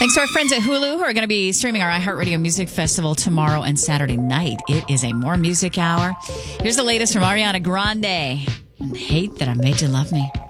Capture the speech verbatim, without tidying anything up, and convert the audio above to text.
Thanks to our friends at Hulu who are going to be streaming our iHeartRadio Music Festival tomorrow and Saturday night. It is a More Music Hour. Here's the latest from Ariana Grande. Hate That I Made You Love Me.